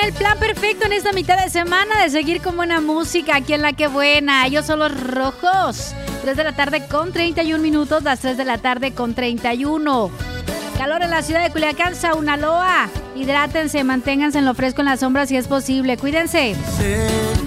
el plan perfecto en esta mitad de semana de seguir con buena música aquí en La Que Buena. Ellos son los Rojos. 3 de la tarde con 31 minutos, las 3 de la tarde con 31. Calor en la ciudad de Culiacán, Saunaloa. Hidrátense, manténganse en lo fresco en la sombra si es posible. Cuídense. Sé